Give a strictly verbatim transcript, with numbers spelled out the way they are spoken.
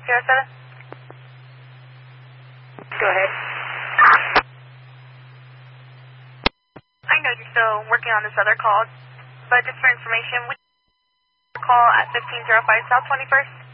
zero seven. Go ahead. I know you're still working on this other call, but just for information, we call at fifteen oh five South twenty-first.